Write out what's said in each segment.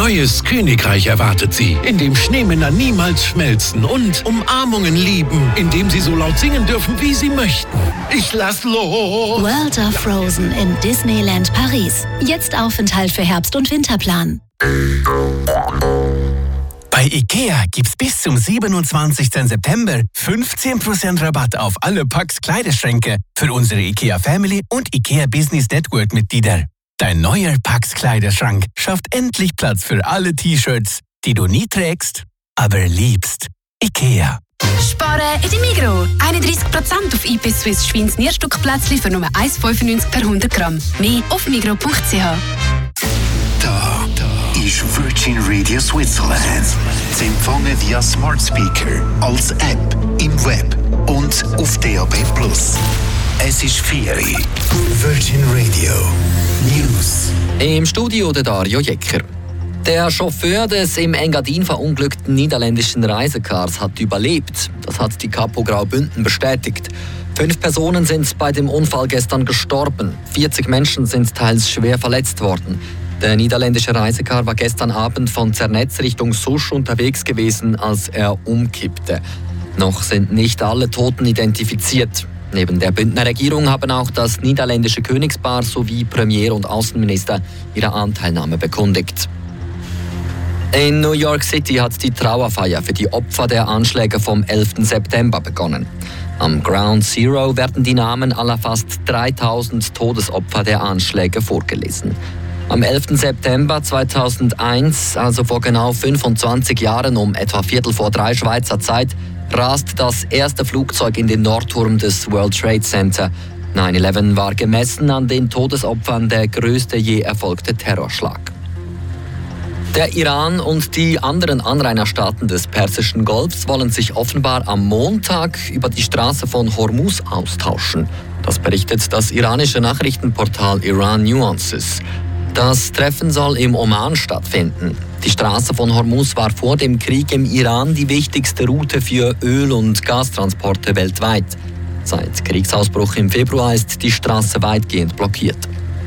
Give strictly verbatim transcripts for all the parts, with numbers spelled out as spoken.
neues Königreich erwartet Sie, in dem Schneemänner niemals schmelzen und Umarmungen lieben, in dem Sie so laut singen dürfen, wie Sie möchten. Ich lass los! World of Frozen in Disneyland Paris. Jetzt Aufenthalt für Herbst- und Winterplan. Bei IKEA gibt's bis zum siebenundzwanzigsten September fünfzehn Prozent Rabatt auf alle Pax Kleiderschränke für unsere IKEA Family und IKEA Business Network Mitglieder. Dein neuer Pax Kleiderschrank schafft endlich Platz für alle T-Shirts, die du nie trägst, aber liebst. IKEA. Sparen in der Migros. einunddreißig Prozent auf I P Swiss Schweins Nierstückplätzchen für nur eins Komma fünfundneunzig per hundert Gramm. Mehr auf migros punkt c h. Da, da ist Virgin Radio Switzerland. Sie empfangen via Smart Speaker, als App, im Web und auf D A B plus. Es ist vier Uhr. Virgin Radio News. Im Studio der Dario Jecker. Der Chauffeur des im Engadin verunglückten niederländischen Reisecars hat überlebt. Das hat die Kapo Graubünden bestätigt. Fünf Personen sind bei dem Unfall gestern gestorben. vierzig Menschen sind teils schwer verletzt worden. Der niederländische Reisecar war gestern Abend von Zernetz Richtung Souche unterwegs gewesen, als er umkippte. Noch sind nicht alle Toten identifiziert. Neben der Bündner Regierung haben auch das niederländische Königspaar sowie Premier und Außenminister ihre Anteilnahme bekundigt. In New York City hat die Trauerfeier für die Opfer der Anschläge vom elften September begonnen. Am Ground Zero werden die Namen aller fast dreitausend Todesopfer der Anschläge vorgelesen. Am elften September zweitausendeins, also vor genau fünfundzwanzig Jahren um etwa Viertel vor drei Schweizer Zeit, rast das erste Flugzeug in den Nordturm des World Trade Center. neun elf war gemessen an den Todesopfern der größte je erfolgte Terrorschlag. Der Iran und die anderen Anrainerstaaten des Persischen Golfs wollen sich offenbar am Montag über die Straße von Hormuz austauschen. Das berichtet das iranische Nachrichtenportal Iran Nuances. Das Treffen soll im Oman stattfinden. Die Straße von Hormuz war vor dem Krieg im Iran die wichtigste Route für Öl- und Gastransporte weltweit. Seit Kriegsausbruch im Februar ist die Straße weitgehend blockiert.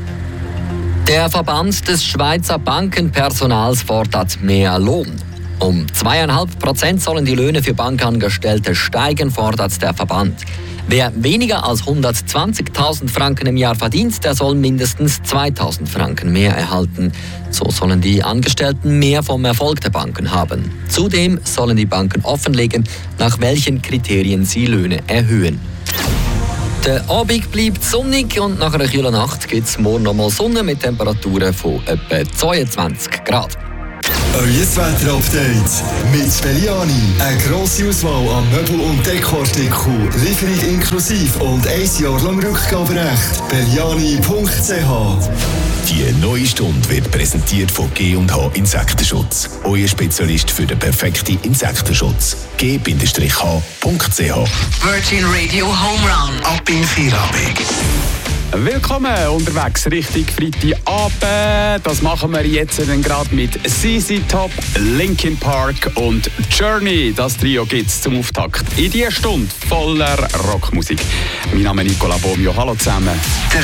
Der Verband des Schweizer Bankenpersonals fordert mehr Lohn. Um zweieinhalb Prozent sollen die Löhne für Bankangestellte steigen, fordert der Verband. Wer weniger als hundertzwanzigtausend Franken im Jahr verdient, der soll mindestens zweitausend Franken mehr erhalten. So sollen die Angestellten mehr vom Erfolg der Banken haben. Zudem sollen die Banken offenlegen, nach welchen Kriterien sie Löhne erhöhen. Der Abend bleibt sonnig und nach einer kühlen Nacht gibt es morgen nochmal Sonne mit Temperaturen von etwa zweiundzwanzig Grad. Euer Wetter-Update mit Belliani. Eine grosse Auswahl an Möbel- und Dekoartikeln, Lieferung inklusive und ein Jahr lang Rückgaberecht. Belliani punkt c h. Die neue Stunde wird präsentiert von G und H Insektenschutz. Euer Spezialist für den perfekten Insektenschutz. G H punkt c h. Virgin Radio Home Run. Ab in Feierabend. Willkommen unterwegs Richtung Freitagabend. Das machen wir jetzt dann gerade mit Z Z Top, Linkin Park und Journey. Das Trio gibt es zum Auftakt in dieser Stunde voller Rockmusik. Mein Name ist Nicola Bomio. Hallo zusammen.